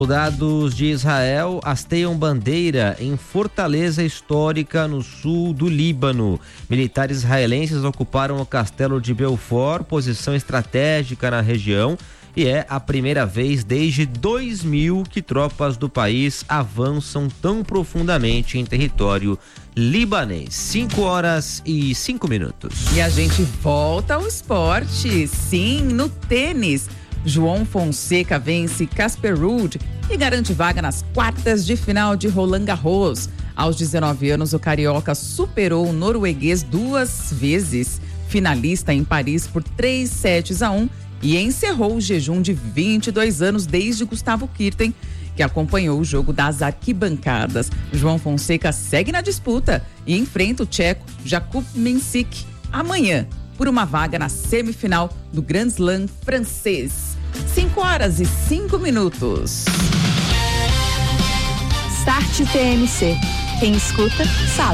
Soldados de Israel hasteiam bandeira em fortaleza histórica no sul do Líbano. Militares israelenses ocuparam o castelo de Belfort, posição estratégica na região, e é a primeira vez desde 2000 que tropas do país avançam tão profundamente em território libanês. 5h05. E a gente volta ao esporte, sim, no tênis. João Fonseca vence Casper Ruud e garante vaga nas quartas de final de Roland Garros. Aos 19 anos, o carioca superou o norueguês 2 vezes, finalista em Paris por 3-1 e encerrou o jejum de 22 anos desde Gustavo Kirten, que acompanhou o jogo das arquibancadas. João Fonseca segue na disputa e enfrenta o tcheco Jakub Mensik amanhã por uma vaga na semifinal do Grand Slam francês. 5h05. Start TMC. Quem escuta, sabe.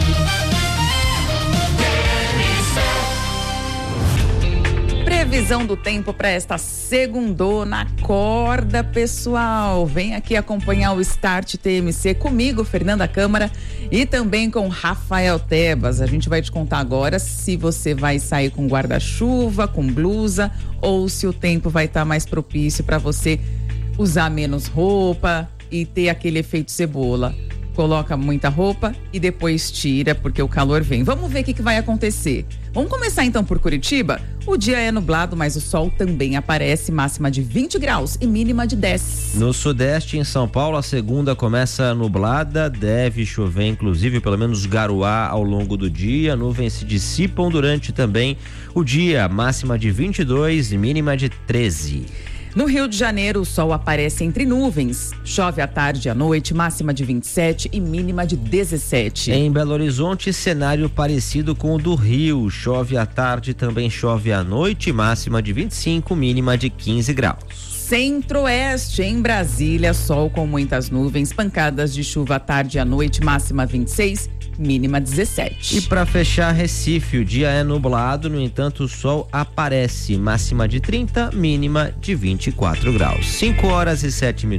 Previsão do tempo para esta segundona. Acorda, pessoal. Vem aqui acompanhar o Start TMC comigo, Fernanda Câmara, e também com Rafael Tebas. A gente vai te contar agora se você vai sair com guarda-chuva, com blusa, ou se o tempo vai estar mais propício para você usar menos roupa e ter aquele efeito cebola. Coloca muita roupa e depois tira, porque o calor vem. Vamos ver o que vai acontecer. Vamos começar então por Curitiba? O dia é nublado, mas o sol também aparece, máxima de 20 graus e mínima de 10. No sudeste, em São Paulo, a segunda começa nublada, deve chover, inclusive, pelo menos garoar ao longo do dia. Nuvens se dissipam durante também o dia, máxima de 22 e mínima de 13. No Rio de Janeiro, o sol aparece entre nuvens. Chove à tarde e à noite, máxima de 27 e mínima de 17. Em Belo Horizonte, cenário parecido com o do Rio. Chove à tarde, também chove à noite, máxima de 25, mínima de 15 graus. Centro-Oeste, em Brasília, sol com muitas nuvens, pancadas de chuva à tarde e à noite, máxima 26, mínima 17. E para fechar, Recife, o dia é nublado, no entanto o sol aparece, máxima de 30, mínima de 24 graus. 5h07.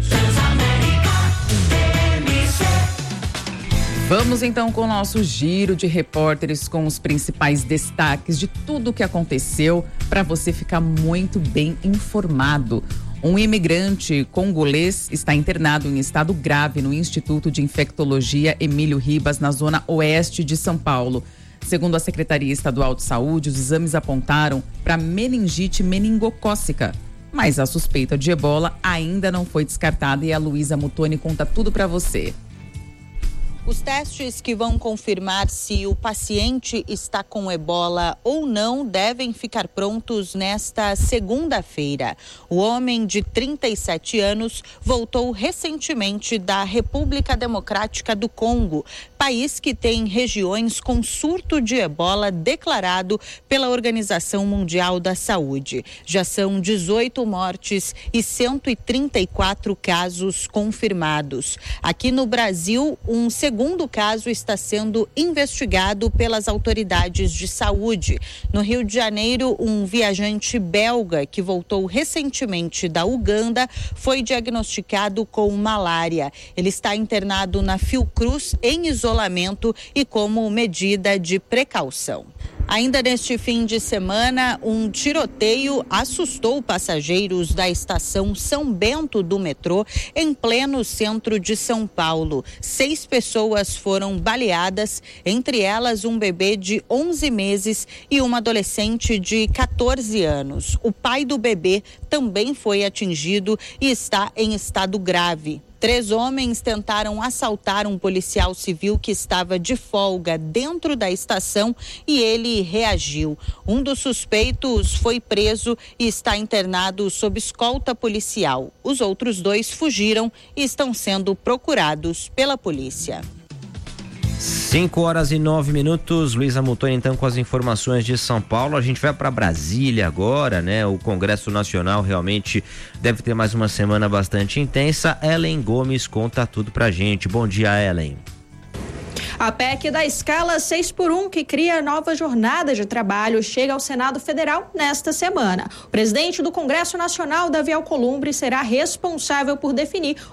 Vamos então com o nosso giro de repórteres com os principais destaques de tudo o que aconteceu para você ficar muito bem informado. Um imigrante congolês está internado em estado grave no Instituto de Infectologia Emílio Ribas, na zona oeste de São Paulo. Segundo a Secretaria Estadual de Saúde, os exames apontaram para meningite meningocócica, mas a suspeita de ebola ainda não foi descartada e a Luísa Mutoni conta tudo para você. Os testes que vão confirmar se o paciente está com ebola ou não devem ficar prontos nesta segunda-feira. O homem de 37 anos voltou recentemente da República Democrática do Congo, país que tem regiões com surto de ebola declarado pela Organização Mundial da Saúde. Já são 18 mortes e 134 casos confirmados. Aqui no Brasil, um segundo caso está sendo investigado pelas autoridades de saúde. No Rio de Janeiro, um viajante belga que voltou recentemente da Uganda foi diagnosticado com malária. Ele está internado na Fiocruz em isolamento e como medida de precaução. Ainda neste fim de semana, um tiroteio assustou passageiros da estação São Bento do metrô em pleno centro de São Paulo. 6 pessoas foram baleadas, entre elas um bebê de 11 meses e uma adolescente de 14 anos. O pai do bebê também foi atingido e está em estado grave. 3 homens tentaram assaltar um policial civil que estava de folga dentro da estação e ele reagiu. Um dos suspeitos foi preso e está internado sob escolta policial. Os outros 2 fugiram e estão sendo procurados pela polícia. 5h09. Luísa Mutoni então com as informações de São Paulo. A gente vai para Brasília agora, né? O Congresso Nacional realmente deve ter mais uma semana bastante intensa. Ellen Gomes conta tudo pra gente. Bom dia, Ellen. A PEC da escala 6x1, que cria nova jornada de trabalho, chega ao Senado Federal nesta semana. O presidente do Congresso Nacional, Davi Alcolumbre, será responsável por definir